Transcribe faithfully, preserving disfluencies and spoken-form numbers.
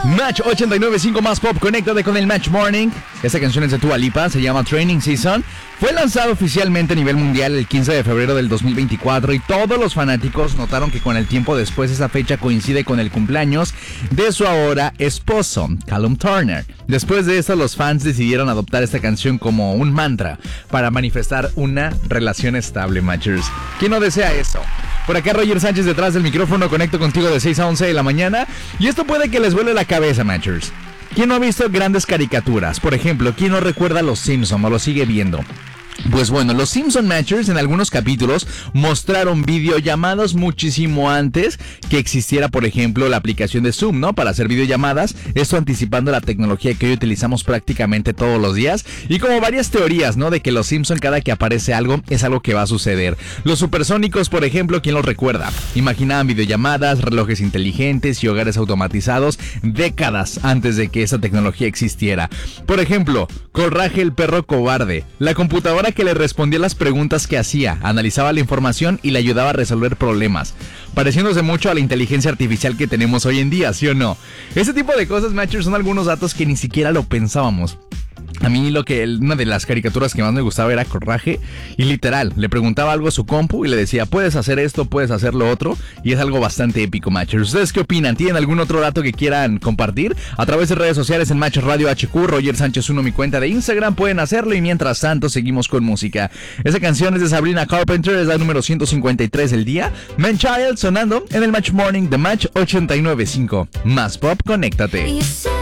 Match ochenta y nueve punto cinco más pop, conéctate con el Match Morning. Esta canción es de Dua Lipa, se llama Training Season. Fue lanzado oficialmente a nivel mundial el quince de febrero del dos mil veinticuatro y todos los fanáticos notaron que con el tiempo después esa fecha coincide con el cumpleaños de su ahora esposo, Callum Turner. Después de eso, los fans decidieron adoptar esta canción como un mantra para manifestar una relación estable, Matchers. ¿Quién no desea eso? Por acá Roger Sánchez detrás del micrófono, conecto contigo de seis a once de la mañana y esto puede que les vuele la cabeza, Matchers. ¿Quién no ha visto grandes caricaturas? Por ejemplo, ¿quién no recuerda Los Simpson o lo sigue viendo? Pues bueno, los Simpson Matchers en algunos capítulos mostraron videollamadas muchísimo antes que existiera, por ejemplo, la aplicación de Zoom, ¿no? Para hacer videollamadas, esto anticipando la tecnología que hoy utilizamos prácticamente todos los días y como varias teorías, ¿no? De que los Simpson cada que aparece algo es algo que va a suceder. Los supersónicos, por ejemplo, ¿quién los recuerda? Imaginaban videollamadas, relojes inteligentes y hogares automatizados décadas antes de que esa tecnología existiera. Por ejemplo, Coraje el perro cobarde, la computadora que le respondía las preguntas que hacía, analizaba la información y le ayudaba a resolver problemas, pareciéndose mucho a la inteligencia artificial que tenemos hoy en día, ¿sí o no? Ese tipo de cosas, Matchers, son algunos datos que ni siquiera lo pensábamos. A mí lo que una de las caricaturas que más me gustaba era Coraje y literal, le preguntaba algo a su compu y le decía, puedes hacer esto, puedes hacer lo otro y es algo bastante épico, Matchers. ¿Ustedes qué opinan? ¿Tienen algún otro dato que quieran compartir? A través de redes sociales en Match Radio H Q, Roger Sánchez uno, mi cuenta de Instagram, pueden hacerlo y mientras tanto seguimos con música. Esa canción es de Sabrina Carpenter, es la número ciento cincuenta y tres del día. Man Child sonando en el Match Morning de Match ochenta y nueve punto cinco. Más pop, conéctate.